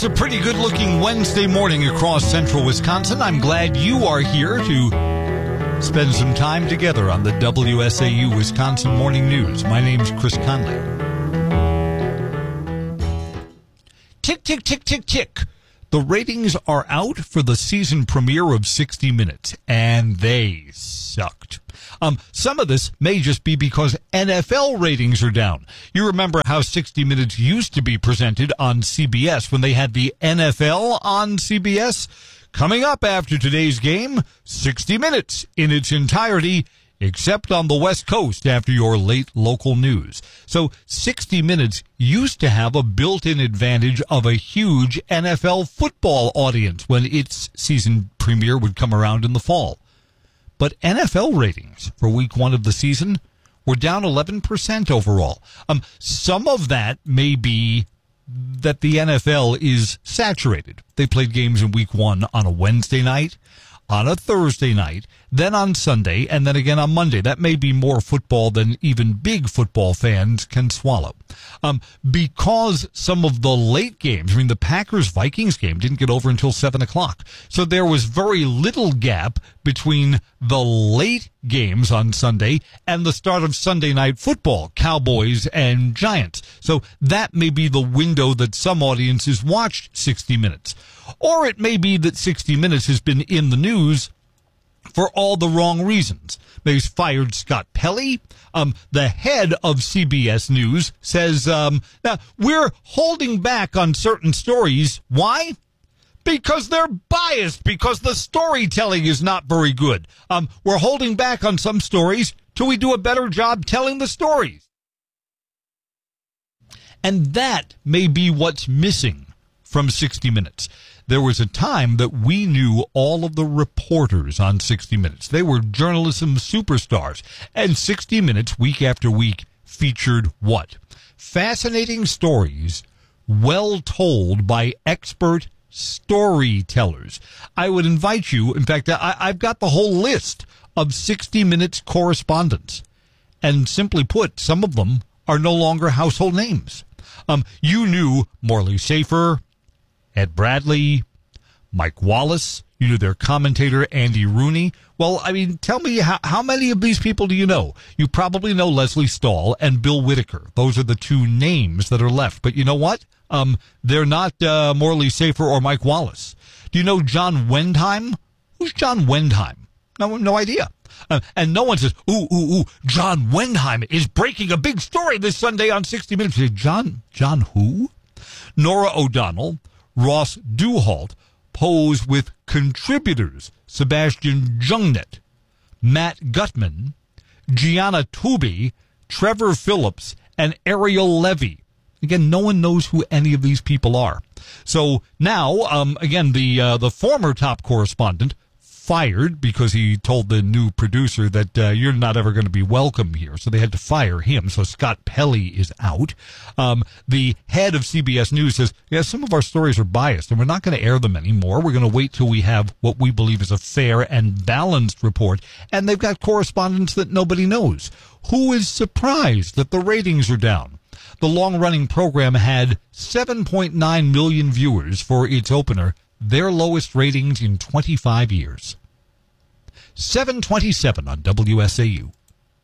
It's a pretty good-looking Wednesday morning across central Wisconsin. I'm glad you are here to spend some time together on the WSAU Wisconsin Morning News. My name's Chris Conley. Tick, tick, tick, tick, tick. The ratings are out for the season premiere of 60 Minutes, and they sucked. Some of this may just be because NFL ratings are down. You remember how 60 Minutes used to be presented on CBS when they had the NFL on CBS? Coming up after today's game, 60 Minutes in its entirety, except on the West Coast after your late local news. So 60 Minutes used to have a built-in advantage of a huge NFL football audience when its season premiere would come around in the fall. But NFL ratings for week one of the season were down 11% overall. Some of that may be that the NFL is saturated. They played games in week one on a Wednesday night, on a Thursday night, then on Sunday, and then again on Monday. That may be more football than even big football fans can swallow. Because some of the late games, the Packers-Vikings game didn't get over until 7 o'clock. So there was very little gap between the late games on Sunday and the start of Sunday night football, Cowboys and Giants. So that may be the window that some audiences watched 60 Minutes. Or it may be that 60 Minutes has been in the news for all the wrong reasons. They've fired Scott Pelley. The head of CBS News says, now we're holding back on certain stories. Why? Because they're biased, because the storytelling is not very good. We're holding back on some stories till we do a better job telling the stories. And that may be what's missing from 60 Minutes. There was a time that we knew all of the reporters on 60 Minutes. They were journalism superstars. And 60 Minutes, week after week, featured what? Fascinating stories, well told by expert storytellers. I would invite you, in fact, I've got the whole list of 60 Minutes correspondents. And simply put, some of them are no longer household names. You knew Morley Safer, Ed Bradley, Mike Wallace. You knew their commentator, Andy Rooney. Well, tell me, how many of these people do you know? You probably know Leslie Stahl and Bill Whitaker. Those are the two names that are left. But you know what? They're not Morley Safer or Mike Wallace. Do you know John Wendheim? Who's John Wendheim? No idea. And no one says, ooh, John Wendheim is breaking a big story this Sunday on 60 Minutes. John who? Nora O'Donnell, Ross Duhalt pose with contributors Sebastian Jungnet, Matt Gutman, Gianna Tooby, Trevor Phillips, and Ariel Levy. Again, no one knows who any of these people are. So now, again, the former top correspondent fired because he told the new producer that you're not ever going to be welcome here. So they had to fire him. So Scott Pelley is out. The head of CBS News says, yeah, some of our stories are biased and we're not going to air them anymore. We're going to wait till we have what we believe is a fair and balanced report. And they've got correspondents that nobody knows. Who is surprised that the ratings are down? The long-running program had 7.9 million viewers for its opener, their lowest ratings in 25 years. 727 on WSAU.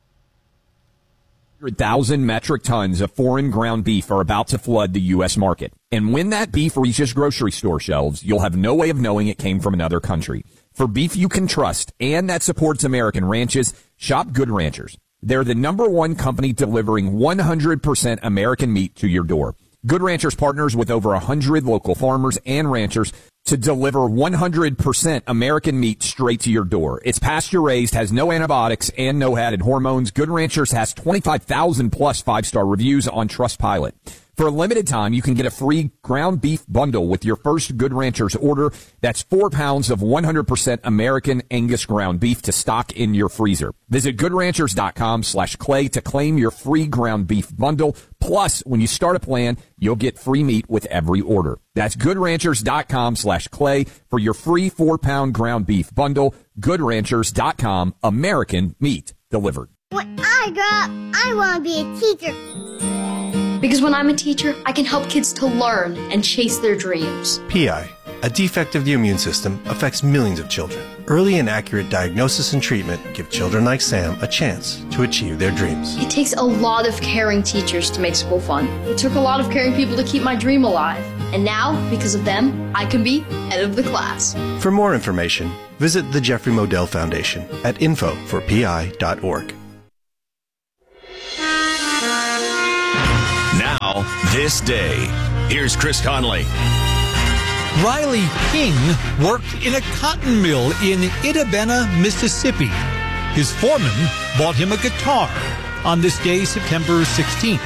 100,000 metric tons of foreign ground beef are about to flood the U.S. market. And when that beef reaches grocery store shelves, you'll have no way of knowing it came from another country. For beef you can trust and that supports American ranches, shop Good Ranchers. They're the #1 company delivering 100% American meat to your door. Good Ranchers partners with over 100 local farmers and ranchers to deliver 100% American meat straight to your door. It's pasture-raised, has no antibiotics and no added hormones. Good Ranchers has 25,000 plus 5-star reviews on Trustpilot. For a limited time, you can get a free ground beef bundle with your first Good Ranchers order. That's 4 pounds of 100% American Angus ground beef to stock in your freezer. Visit goodranchers.com/clay to claim your free ground beef bundle. Plus, when you start a plan, you'll get free meat with every order. That's goodranchers.com/clay for your free 4-pound ground beef bundle. Goodranchers.com, American meat delivered. When I grow up, I want to be a teacher. Because when I'm a teacher, I can help kids to learn and chase their dreams. PI, a defect of the immune system, affects millions of children. Early and accurate diagnosis and treatment give children like Sam a chance to achieve their dreams. It takes a lot of caring teachers to make school fun. It took a lot of caring people to keep my dream alive. And now, because of them, I can be head of the class. For more information, visit the Jeffrey Modell Foundation at info4pi.org. Now, this day. Here's Chris Conley. Riley King worked in a cotton mill in Itabena, Mississippi. His foreman bought him a guitar on this day, September 16th.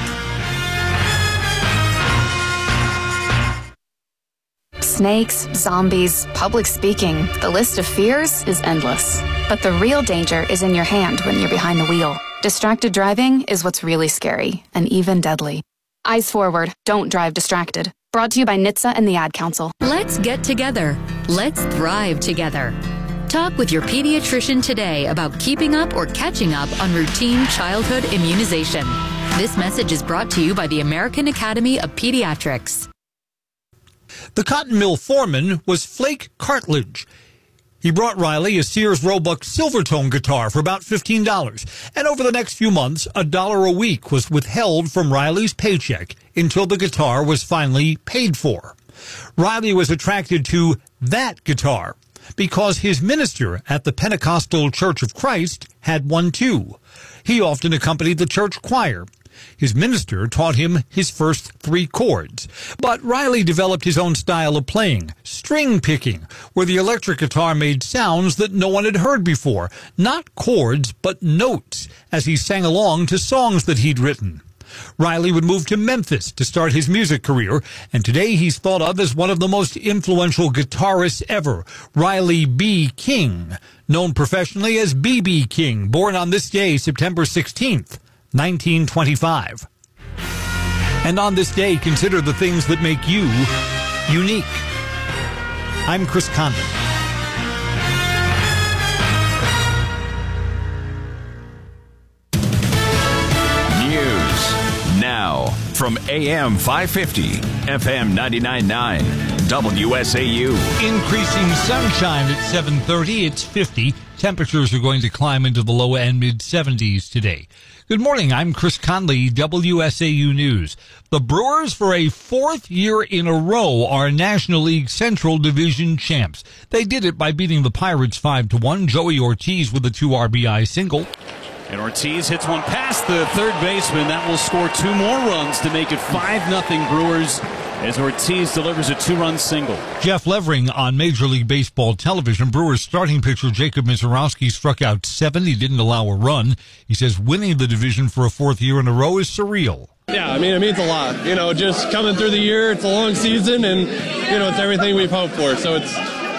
Snakes, zombies, public speaking. The list of fears is endless. But the real danger is in your hand when you're behind the wheel. Distracted driving is what's really scary and even deadly. Eyes forward. Don't drive distracted. Brought to you by NHTSA and the Ad Council. Let's get together. Let's thrive together. Talk with your pediatrician today about keeping up or catching up on routine childhood immunization. This message is brought to you by the American Academy of Pediatrics. The cotton mill foreman was Flake Cartledge. He brought Riley a Sears Roebuck Silvertone guitar for about $15. And over the next few months, $1 a week was withheld from Riley's paycheck until the guitar was finally paid for. Riley was attracted to that guitar because his minister at the Pentecostal Church of Christ had one too. He often accompanied the church choir. His minister taught him his first 3 chords. But Riley developed his own style of playing, string picking, where the electric guitar made sounds that no one had heard before. Not chords, but notes, as he sang along to songs that he'd written. Riley would move to Memphis to start his music career, and today he's thought of as one of the most influential guitarists ever, Riley B. King, known professionally as B.B. King, born on this day, September 16th. 1925. And on this day, consider the things that make you unique. I'm Chris Conley. News now from AM 550, FM 99.9, WSAU. Increasing sunshine at 7:30. It's 50. Temperatures are going to climb into the low and mid-70s today. Good morning. I'm Chris Conley, WSAU News. The Brewers, for a 4th year in a row, are National League Central Division champs. They did it by beating the Pirates 5-1. Joey Ortiz with a 2 RBI single. And Ortiz hits one past the third baseman. That will score 2 more runs to make it 5-0 Brewers as Ortiz delivers a 2-run single. Jeff Levering on Major League Baseball television. Brewers starting pitcher Jacob Misiorowski struck out 7. He didn't allow a run. He says winning the division for a 4th year in a row is surreal. Yeah, I mean, it means a lot. You know, just coming through the year, it's a long season, and, you know, it's everything we've hoped for. So it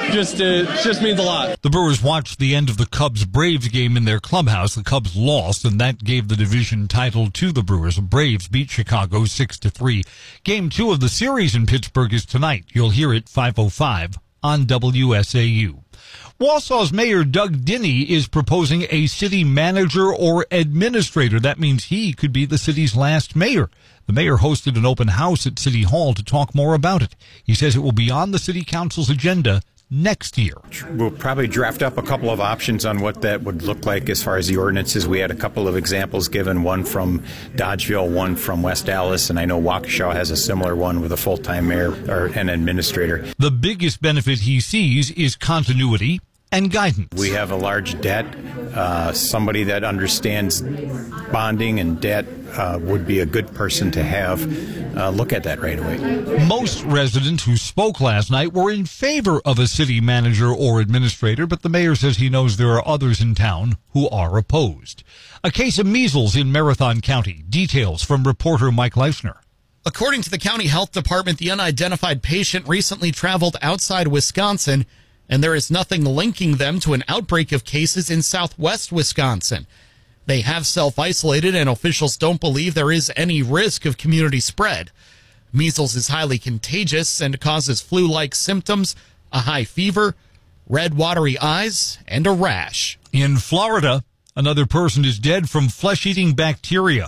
just means a lot. The Brewers watched the end of the Cubs-Braves game in their clubhouse. The Cubs lost, and that gave the division title to the Brewers. The Braves beat Chicago 6-3. Game 2 of the series in Pittsburgh is tonight. You'll hear it 5:05 on WSAU. Wausau's Mayor Doug Dinney is proposing a city manager or administrator. That means he could be the city's last mayor. The mayor hosted an open house at City Hall to talk more about it. He says it will be on the city council's agenda next year. We'll probably draft up a couple of options on what that would look like as far as the ordinances. We had a couple of examples given, one from Dodgeville, one from West Dallas, and I know Waukesha has a similar one with a full-time mayor or an administrator. The biggest benefit he sees is continuity and guidance. We have a large debt. Somebody that understands bonding and debt would be a good person to have look at that right away. Most residents who spoke last night were in favor of a city manager or administrator, but the mayor says he knows there are others in town who are opposed. A case of measles in Marathon County. Details from reporter Mike Leishner. According to the county health department, the unidentified patient recently traveled outside Wisconsin, and there is nothing linking them to an outbreak of cases in southwest Wisconsin. They have self-isolated, and officials don't believe there is any risk of community spread. Measles is highly contagious and causes flu-like symptoms, a high fever, red watery eyes, and a rash. In Florida, another person is dead from flesh-eating bacteria. A 4th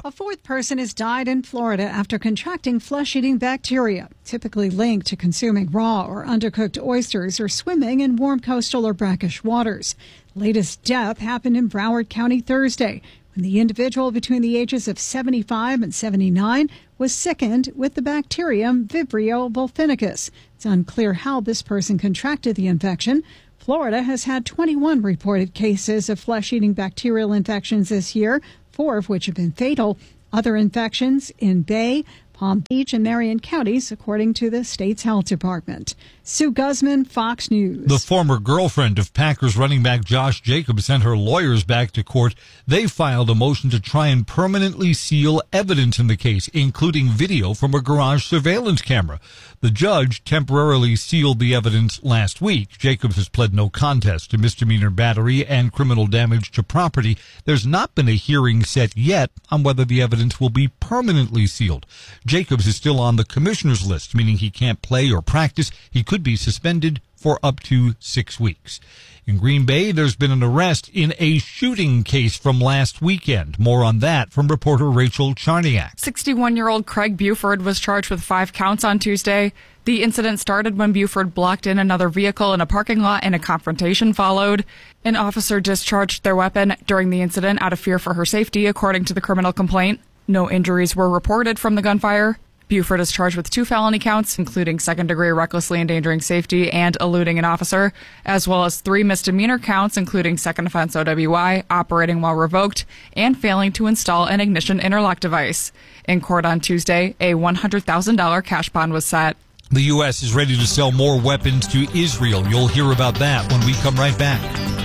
person has died in Florida after contracting flesh-eating bacteria, typically linked to consuming raw or undercooked oysters or swimming in warm coastal or brackish waters. Latest death happened in Broward County Thursday, when the individual between the ages of 75 and 79 was sickened with the bacterium Vibrio vulfinicus. It's unclear how this person contracted the infection. Florida has had 21 reported cases of flesh-eating bacterial infections this year, 4 of which have been fatal. Other infections in Bay, Palm Beach, and Marion counties, according to the state's health department. Sue Guzman, Fox News. The former girlfriend of Packers running back Josh Jacobs sent her lawyers back to court. They filed a motion to try and permanently seal evidence in the case, including video from a garage surveillance camera. The judge temporarily sealed the evidence last week. Jacobs has pled no contest to misdemeanor battery and criminal damage to property. There's not been a hearing set yet on whether the evidence will be permanently sealed. Jacobs is still on the commissioner's list, meaning he can't play or practice. He could be suspended for up to 6 weeks. In Green Bay, there's been an arrest in a shooting case from last weekend. More on that from reporter Rachel Charniak. 61-year-old Craig Buford was charged with 5 counts on Tuesday. The incident started when Buford blocked in another vehicle in a parking lot and a confrontation followed. An officer discharged their weapon during the incident out of fear for her safety, according to the criminal complaint. No injuries were reported from the gunfire. Buford is charged with 2 felony counts, including second-degree recklessly endangering safety and eluding an officer, as well as 3 misdemeanor counts, including second offense OWI, operating while revoked, and failing to install an ignition interlock device. In court on Tuesday, a $100,000 cash bond was set. The U.S. is ready to sell more weapons to Israel. You'll hear about that when we come right back.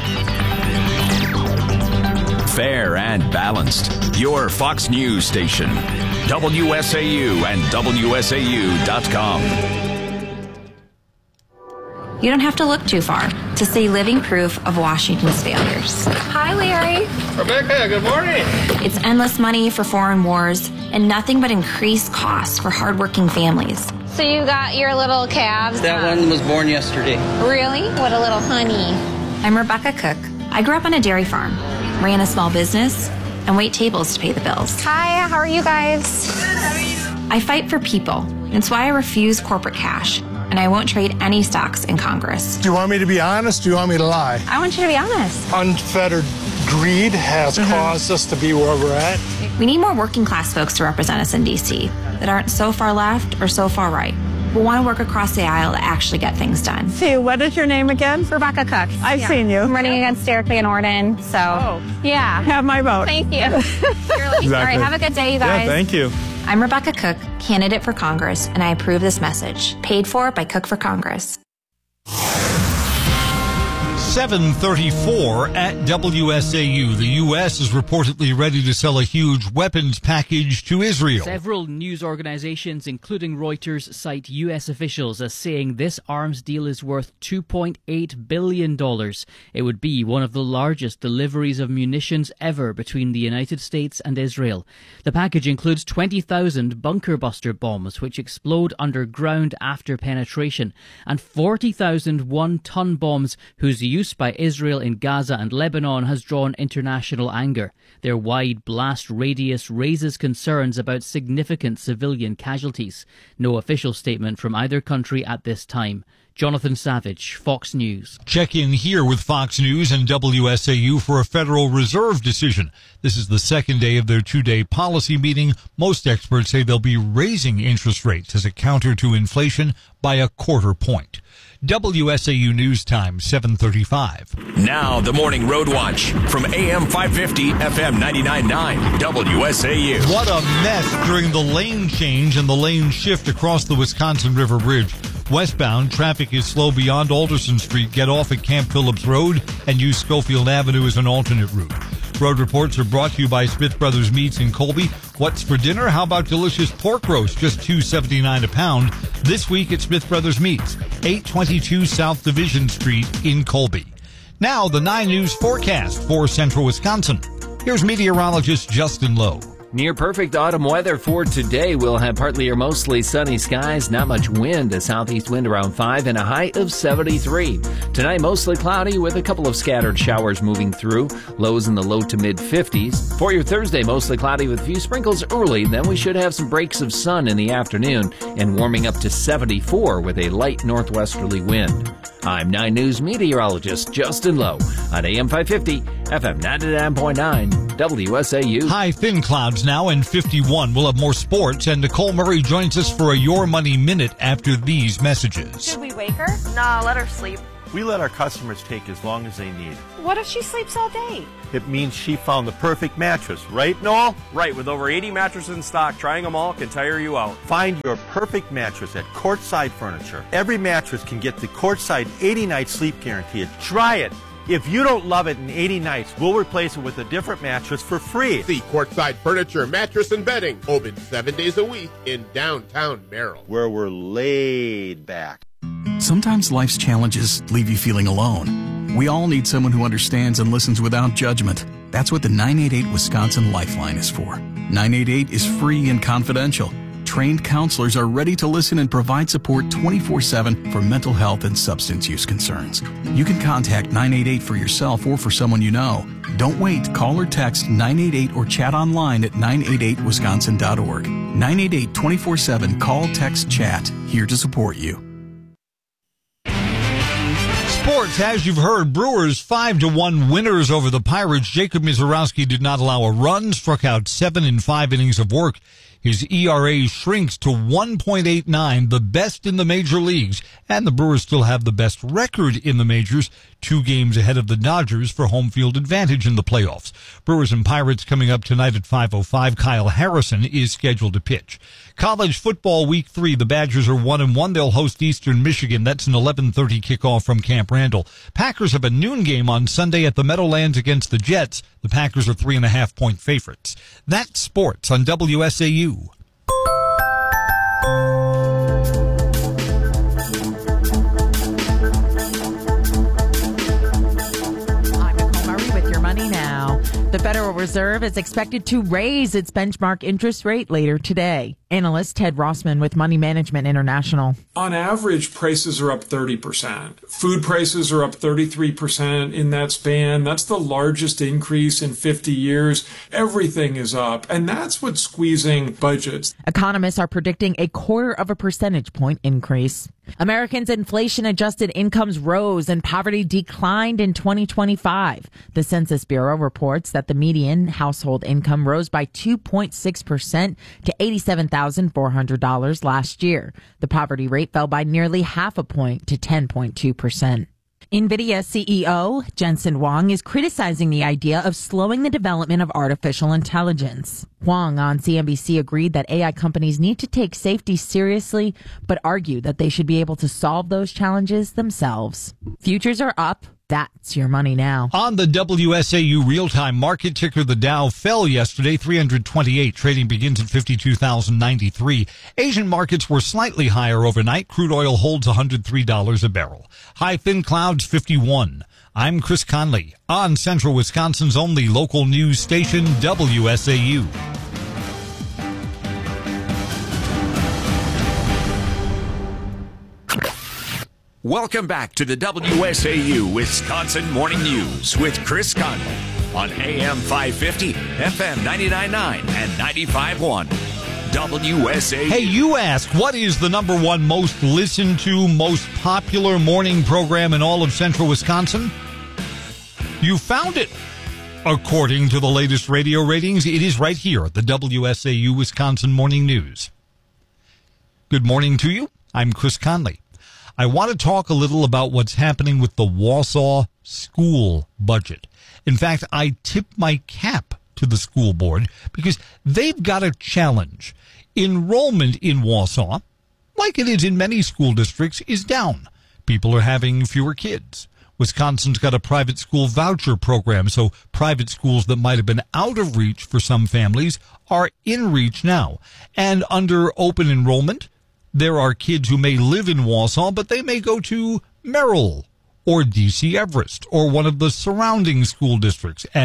Fair and balanced. Your Fox News station. WSAU and WSAU.com. You don't have to look too far to see living proof of Washington's failures. Hi, Larry. Rebecca, good morning. It's endless money for foreign wars and nothing but increased costs for hardworking families. So you got your little calves? That one was born yesterday. Really? What a little honey. I'm Rebecca Cook. I grew up on a dairy farm, ran a small business, and wait tables to pay the bills. Hi, how are you guys? Good, how are you? I fight for people. It's why I refuse corporate cash, and I won't trade any stocks in Congress. Do you want me to be honest? Do you want me to lie? I want you to be honest. Unfettered greed has caused us to be where we're at. We need more working class folks to represent us in D.C. that aren't so far left or so far right. We want to work across the aisle to actually get things done. Sue, what is your name again? Rebecca Cook. I've seen you. I'm running against Derek Van Orden, so yeah. Have my vote. Thank you. Exactly. All right, have a good day, you guys. Yeah, thank you. I'm Rebecca Cook, candidate for Congress, and I approve this message. Paid for by Cook for Congress. 7:34 at WSAU. The U.S. is reportedly ready to sell a huge weapons package to Israel. Several news organizations, including Reuters, cite U.S. officials as saying this arms deal is worth $2.8 billion. It would be one of the largest deliveries of munitions ever between the United States and Israel. The package includes 20,000 bunker buster bombs, which explode underground after penetration, and 40,000 one-ton bombs whose use by Israel in Gaza and Lebanon has drawn international anger. Their wide blast radius raises concerns about significant civilian casualties. No official statement from either country at this time. Jonathan Savage, Fox News. Check in here with Fox News and WSAU for a Federal Reserve decision. This is the second day of their 2-day policy meeting. Most experts say they'll be raising interest rates as a counter to inflation by a quarter point. WSAU News Time, 7:35. Now the Morning Road Watch from AM 550, FM 99.9, WSAU. What a mess during the lane change and the lane shift across the Wisconsin River Bridge. Westbound, traffic is slow beyond Alderson Street. Get off at Camp Phillips Road and use Schofield Avenue as an alternate route. Road reports are brought to you by Smith Brothers Meats in Colby. What's for dinner? How about delicious pork roast, just $2.79 a pound? This week at Smith Brothers Meats, 822 South Division Street in Colby. Now, the 9 News forecast for central Wisconsin. Here's meteorologist Justin Lowe. Near perfect autumn weather for today. We'll have partly or mostly sunny skies, not much wind, a southeast wind around 5 and a high of 73. Tonight, mostly cloudy with a couple of scattered showers moving through, lows in the low to mid 50s. For your Thursday, mostly cloudy with a few sprinkles early, then we should have some breaks of sun in the afternoon and warming up to 74 with a light northwesterly wind. I'm 9 News meteorologist Justin Lowe on AM 550, FM 99.9, WSAU. High thin clouds now and 51. We'll have more sports, and Nicole Murray joins us for a Your Money Minute after these messages. Should we wake her? Nah, let her sleep. We let our customers take as long as they need. What if she sleeps all day? It means she found the perfect mattress, right, Noel? Right, with over 80 mattresses in stock, trying them all can tire you out. Find your perfect mattress at Courtside Furniture. Every mattress can get the Courtside 80-night sleep guarantee. Try it. If you don't love it in 80 nights, we'll replace it with a different mattress for free. See Courtside Furniture, Mattress and Bedding, open 7 days a week in downtown Merrill, where we're laid back. Sometimes life's challenges leave you feeling alone. We all need someone who understands and listens without judgment. That's what the 988 Wisconsin Lifeline is for. 988 is free and confidential. Trained counselors are ready to listen and provide support 24/7 for mental health and substance use concerns. You can contact 988 for yourself or for someone you know. Don't wait. Call or text 988 or chat online at 988wisconsin.org. 988 24/7. Call, text, chat. Here to support you. Sports, as you've heard, Brewers 5-1 winners over the Pirates. Jacob Misiorowski did not allow a run, struck out 7 in 5 innings of work. His ERA shrinks to 1.89, the best in the major leagues, and the Brewers still have the best record in the majors, 2 games ahead of the Dodgers for home field advantage in the playoffs. Brewers and Pirates coming up tonight at 5:05. Kyle Harrison is scheduled to pitch. College football week 3, the Badgers are 1-1. They'll host Eastern Michigan. That's an 11:30 kickoff from Camp Randall. Packers have a noon game on Sunday at the Meadowlands against the Jets. The Packers are 3.5-point favorites. That's sports on WSAU. The Federal Reserve is expected to raise its benchmark interest rate later today. Analyst Ted Rossman with Money Management International. On average, prices are up 30%. Food prices are up 33% in that span. That's the largest increase in 50 years. Everything is up, and that's what's squeezing budgets. Economists are predicting a 0.25 percentage point increase. Americans' inflation-adjusted incomes rose and poverty declined in 2025. The Census Bureau reports that the median household income rose by 2.6% to $87,400 last year. The poverty rate fell by nearly 0.5 point to 10.2%. NVIDIA CEO Jensen Huang is criticizing the idea of slowing the development of artificial intelligence. Huang on CNBC agreed that AI companies need to take safety seriously, but argued that they should be able to solve those challenges themselves. Futures are up. That's your money now. On the WSAU real-time market ticker, the Dow fell yesterday, 328. Trading begins at 52,093. Asian markets were slightly higher overnight. Crude oil holds $103 a barrel. High thin clouds, 51. I'm Chris Conley on Central Wisconsin's only local news station, WSAU. Welcome back to the WSAU Wisconsin Morning News with Chris Conley on AM 550, FM 99.9, and 95.1. WSAU. Hey, you ask, what is the number one most listened to, most popular morning program in all of Central Wisconsin? You found it. According to the latest radio ratings, it is right here, the WSAU Wisconsin Morning News. Good morning to you. I'm Chris Conley. I want to talk a little about what's happening with the Wausau school budget. In fact, I tip my cap to the school board because they've got a challenge. Enrollment in Wausau, like it is in many school districts, is down. People are having fewer kids. Wisconsin's got a private school voucher program, so private schools that might have been out of reach for some families are in reach now. And under open enrollment, there are kids who may live in Wausau, but they may go to Merrill or D.C. Everest or one of the surrounding school districts. And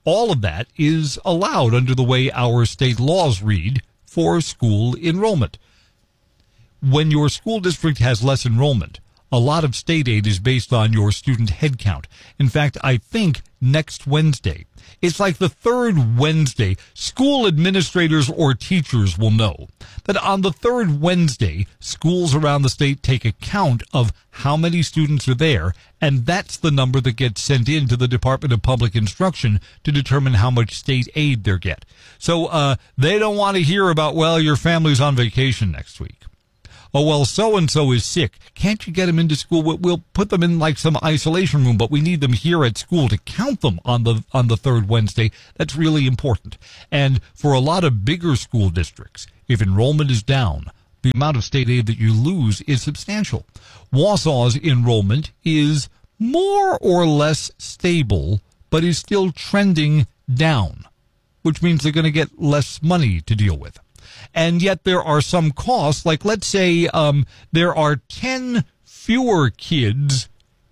all of that is allowed under the way our state laws read for school enrollment. When your school district has less enrollment, a lot of state aid is based on your student head count. In fact, I think next Wednesday, it's like the third Wednesday, school administrators or teachers will know that on the third Wednesday, schools around the state take account of how many students are there, and that's the number that gets sent in to the Department of Public Instruction to determine how much state aid they get. So they don't want to hear about, well, your family's on vacation next week. Oh, well, so-and-so is sick. Can't you get them into school? We'll put them in like some isolation room, but we need them here at school to count them on the third Wednesday. That's really important. And for a lot of bigger school districts, if enrollment is down, the amount of state aid that you lose is substantial. Wausau's enrollment is more or less stable, but is still trending down, which means they're going to get less money to deal with. And yet there are some costs, like let's say there are 10 fewer kids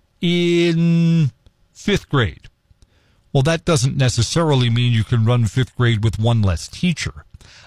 in 5th grade. Well, that doesn't necessarily mean you can run 5th grade with one less teacher.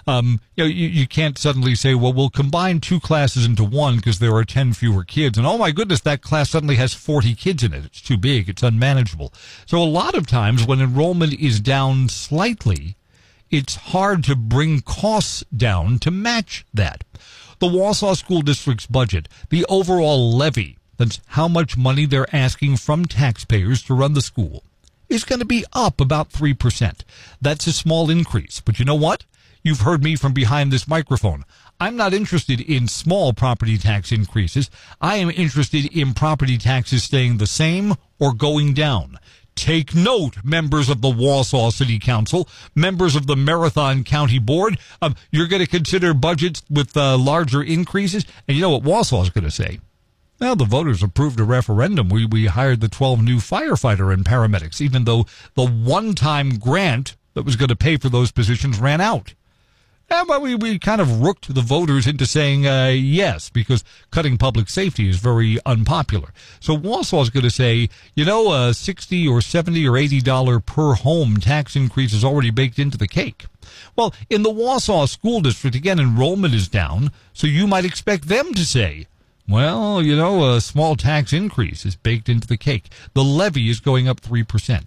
You can't suddenly say, well, we'll combine 2 classes into one because there are 10 fewer kids. And oh my goodness, that class suddenly has 40 kids in it. It's too big. It's unmanageable. So a lot of times when enrollment is down slightly, it's hard to bring costs down to match that. The Wausau School District's budget, the overall levy, that's how much money they're asking from taxpayers to run the school, is going to be up about 3%. That's a small increase. But you know what? You've heard me from behind this microphone. I'm not interested in small property tax increases. I am interested in property taxes staying the same or going down. Take note, members of the Wausau City Council, members of the Marathon County Board. You're going to consider budgets with larger increases. And you know what Wausau is going to say? Well, the voters approved a referendum. We hired the 12 new firefighter and paramedics, even though the one-time grant that was going to pay for those positions ran out. But we kind of rooked the voters into saying yes, because cutting public safety is very unpopular. So Wausau is going to say, $60 or $70 or $80 per home tax increase is already baked into the cake. Well, in the Wausau School District, again, enrollment is down, so you might expect them to say, well, a small tax increase is baked into the cake. The levy is going up 3%.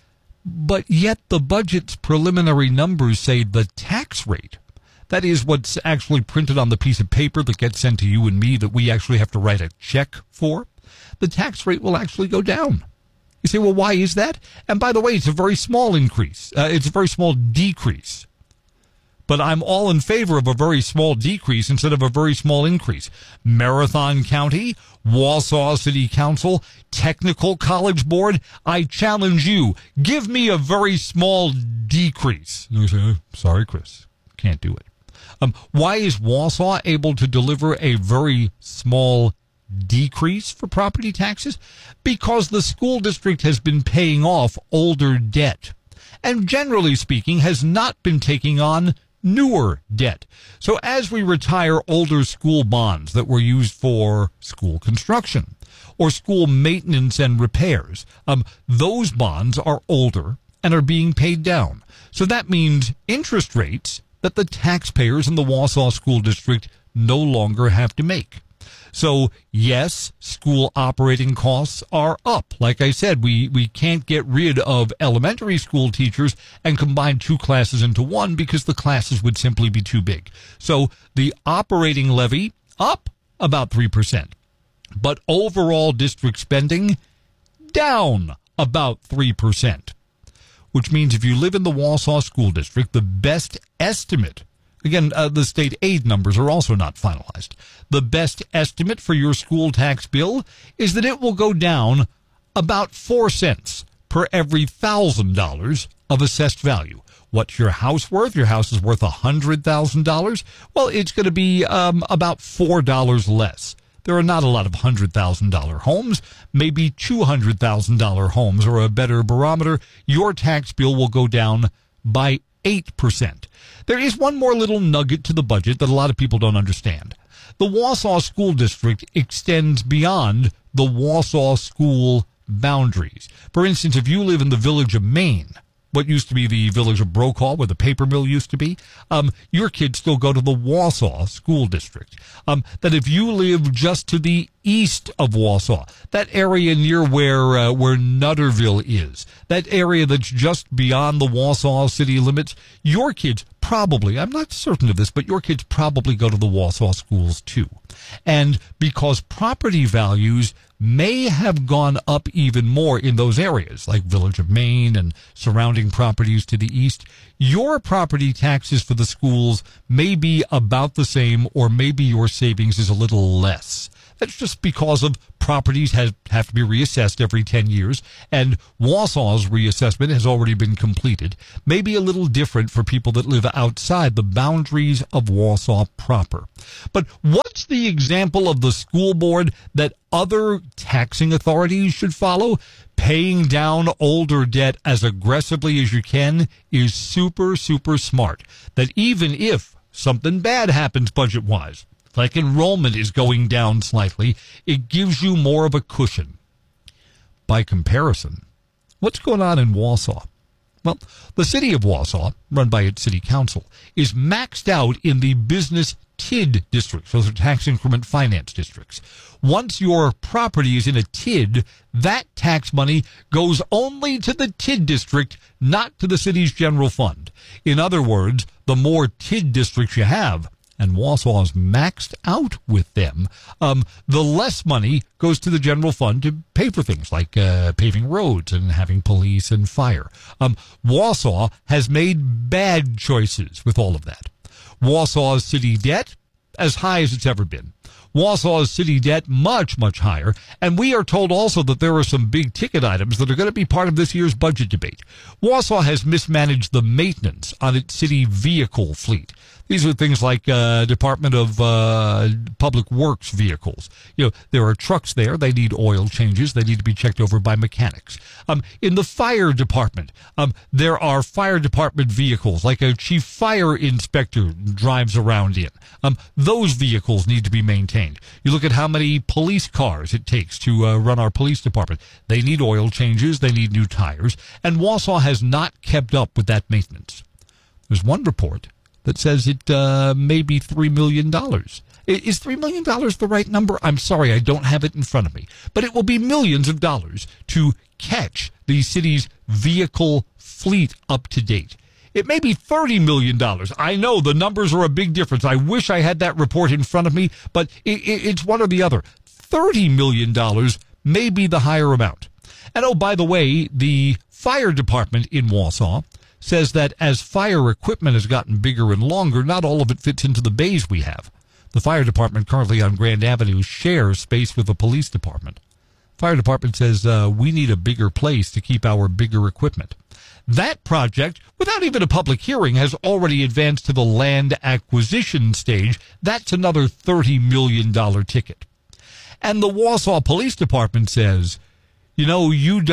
But yet the budget's preliminary numbers say the tax rate, that is what's actually printed on the piece of paper that gets sent to you and me that we actually have to write a check for, the tax rate will actually go down. You say, well, why is that? And by the way, it's a very small increase. It's a very small decrease. But I'm all in favor of a very small decrease instead of a very small increase. Marathon County, Wausau City Council, Technical College Board, I challenge you, give me a very small decrease. You say, sorry, Chris, can't do it. Why is Wausau able to deliver a very small decrease for property taxes? Because the school district has been paying off older debt and generally speaking has not been taking on newer debt. So as we retire older school bonds that were used for school construction or school maintenance and repairs, those bonds are older and are being paid down. So that means interest rates that the taxpayers in the Wausau School District no longer have to make. So, yes, school operating costs are up. Like I said, we can't get rid of elementary school teachers and combine 2 classes into one because the classes would simply be too big. So the operating levy up about 3%. But overall district spending down about 3%. Which means if you live in the Wausau School District, the best estimate, again, the state aid numbers are also not finalized. The best estimate for your school tax bill is that it will go down about 4 cents per every $1,000 of assessed value. What's your house worth? Your house is worth $100,000. Well, it's going to be about $4 less. There are not a lot of $100,000 homes. Maybe $200,000 homes are a better barometer. Your tax bill will go down by 8%. There is one more little nugget to the budget that a lot of people don't understand. The Wausau School District extends beyond the Wausau school boundaries. For instance, if you live in the Village of Maine, what used to be the village of Brokaw, where the paper mill used to be, your kids still go to the Wausau School District. That if you live just to the east of Wausau, that area near where Nutterville is, that area that's just beyond the Wausau city limits, your kids probably, I'm not certain of this, but your kids probably go to the Wausau schools too. And because property values may have gone up even more in those areas, like Village of Maine and surrounding properties to the east, your property taxes for the schools may be about the same, or maybe your savings is a little less. That's just because of properties have to be reassessed every 10 years, and Wausau's reassessment has already been completed. Maybe a little different for people that live outside the boundaries of Wausau proper. But what's the example of the school board that other taxing authorities should follow? Paying down older debt as aggressively as you can is super, super smart. That even if something bad happens budget-wise, like enrollment is going down slightly, it gives you more of a cushion. By comparison, what's going on in Wausau? Well, the city of Wausau, run by its city council, is maxed out in the business TID districts. Those are tax increment finance districts. Once your property is in a TID, that tax money goes only to the TID district, not to the city's general fund. In other words, the more TID districts you have, and Wausau is maxed out with them, the less money goes to the general fund to pay for things like paving roads and having police and fire. Wausau has made bad choices with all of that. Wausau's city debt, as high as it's ever been. Wausau's city debt, much, much higher. And we are told also that there are some big ticket items that are going to be part of this year's budget debate. Wausau has mismanaged the maintenance on its city vehicle fleet. These are things like Department of Public Works vehicles. You know, there are trucks there. They need oil changes. They need to be checked over by mechanics. In the fire department, there are fire department vehicles, like a chief fire inspector drives around in. Those vehicles need to be maintained. You look at how many police cars it takes to run our police department. They need oil changes. They need new tires. And Wausau has not kept up with that maintenance. There's one report that says it may be $3 million. Is $3 million the right number? I'm sorry, I don't have it in front of me. But it will be millions of dollars to catch the city's vehicle fleet up to date. It may be $30 million. I know the numbers are a big difference. I wish I had that report in front of me, but it's one or the other. $30 million may be the higher amount. And oh, by the way, the fire department in Wausau says that as fire equipment has gotten bigger and longer, not all of it fits into the bays we have. The fire department currently on Grand Avenue shares space with the police department. Fire department says we need a bigger place to keep our bigger equipment. That project, without even a public hearing, has already advanced to the land acquisition stage. That's another $30 million ticket. And the Wausau Police Department says, you know,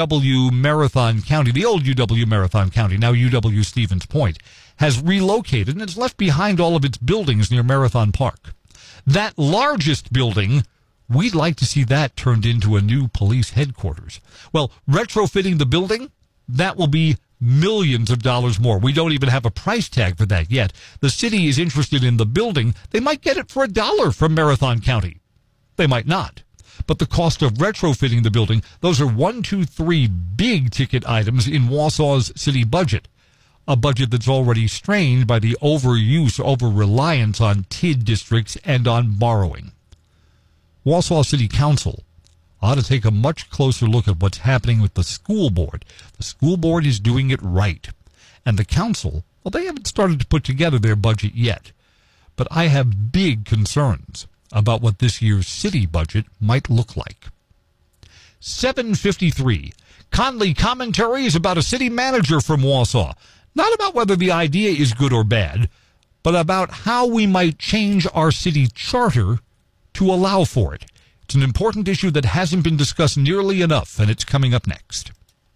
UW Marathon County, the old UW Marathon County, now UW Stevens Point, has relocated and has left behind all of its buildings near Marathon Park. That largest building, we'd like to see that turned into a new police headquarters. Well, retrofitting the building, that will be millions of dollars more. We don't even have a price tag for that yet. The city is interested in the building. They might get it for $1 from Marathon County. They might not. But the cost of retrofitting the building, those are 1, 2, 3 big ticket items in Wausau's city budget. A budget that's already strained by the overuse, over-reliance on TID districts and on borrowing. Wausau City Council ought to take a much closer look at what's happening with the school board. The school board is doing it right. And the council, well, they haven't started to put together their budget yet. But I have big concerns about what this year's city budget might look like. 7:53. Conley commentary is about a city manager from Wausau. Not about whether the idea is good or bad, but about how we might change our city charter to allow for it. It's an important issue that hasn't been discussed nearly enough, and it's coming up next.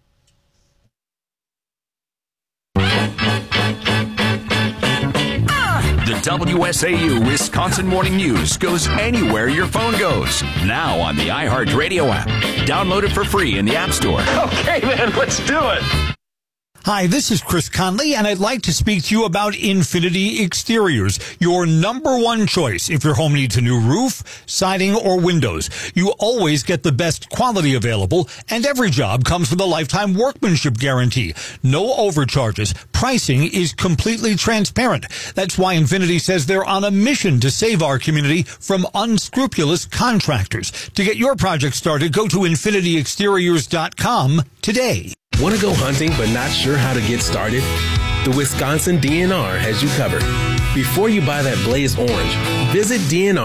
The WSAU Wisconsin Morning News goes anywhere your phone goes. Now on the iHeartRadio app. Download it for free in the App Store. Okay, man, let's do it. Hi, this is Chris Conley, and I'd like to speak to you about Infinity Exteriors, your number one choice if your home needs a new roof, siding, or windows. You always get the best quality available, and every job comes with a lifetime workmanship guarantee. No overcharges. Pricing is completely transparent. That's why Infinity says they're on a mission to save our community from unscrupulous contractors. To get your project started, go to infinityexteriors.com today. Want to go hunting but not sure how to get started? The Wisconsin DNR has you covered. Before you buy that Blaze Orange, visit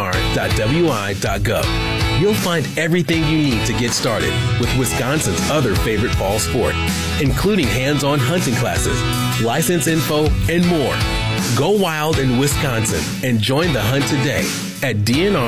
dnr.wi.gov. You'll find everything you need to get started with Wisconsin's other favorite fall sport, including hands-on hunting classes, license info, and more. Go wild in Wisconsin and join the hunt today at DNR.